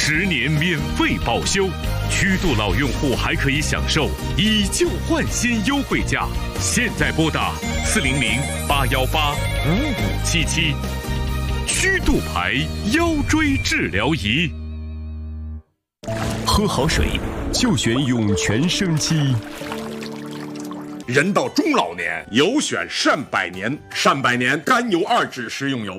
10年免费保修，曲度老用户还可以享受以旧换新优惠价。现在拨打400-818-5577，曲度牌腰椎治疗仪。喝好水就选涌泉生机。 人到中老年，有选善百年。善百年甘油2酯食用油，